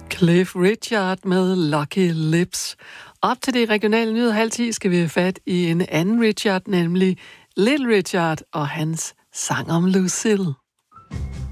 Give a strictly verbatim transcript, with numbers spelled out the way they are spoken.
Cliff Richard med Lucky Lips. Op til det regionale nyhed halv ti skal vi have fat i en anden Richard, nemlig Little Richard og hans sang om Lucille.